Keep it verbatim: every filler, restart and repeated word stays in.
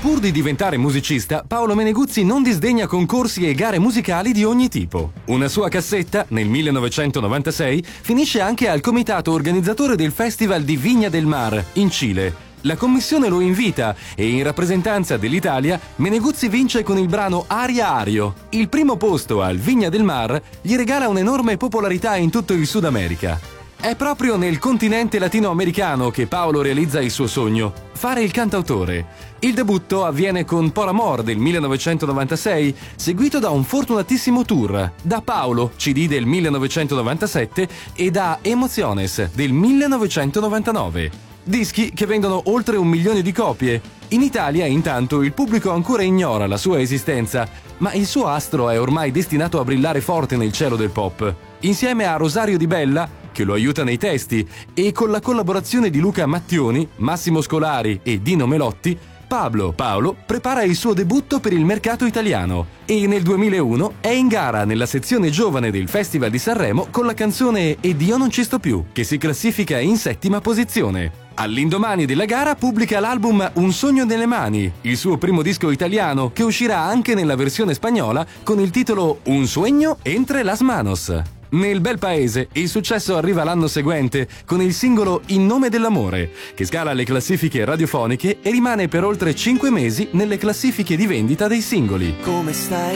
Pur di diventare musicista, Paolo Meneguzzi non disdegna concorsi e gare musicali di ogni tipo. Una sua cassetta, nel millenovecentonovantasei, finisce anche al comitato organizzatore del Festival di Viña del Mar, in Cile. La commissione lo invita e in rappresentanza dell'Italia Meneguzzi vince con il brano Aria Ario. Il primo posto al Viña del Mar gli regala un'enorme popolarità in tutto il Sud America. È proprio nel continente latinoamericano che Paolo realizza il suo sogno, fare il cantautore. Il debutto avviene con Por Amor del millenovecentonovantasei, seguito da un fortunatissimo tour, da Paolo, C D del millenovecentonovantasette e da Emociones del millenovecentonovantanove. Dischi che vendono oltre un milione di copie. In Italia, intanto, il pubblico ancora ignora la sua esistenza, ma il suo astro è ormai destinato a brillare forte nel cielo del pop. Insieme a Rosario Di Bella, che lo aiuta nei testi, e con la collaborazione di Luca Mattioni, Massimo Scolari e Dino Melotti, Pablo Paolo prepara il suo debutto per il mercato italiano e nel duemilauno è in gara nella sezione giovane del Festival di Sanremo con la canzone Ed io non ci sto più, che si classifica in settima posizione. All'indomani della gara pubblica l'album Un sogno nelle mani, il suo primo disco italiano che uscirà anche nella versione spagnola con il titolo Un sueño entre las manos. Nel bel paese il successo arriva l'anno seguente con il singolo In nome dell'amore, che scala le classifiche radiofoniche e rimane per oltre cinque mesi nelle classifiche di vendita dei singoli. Come stai?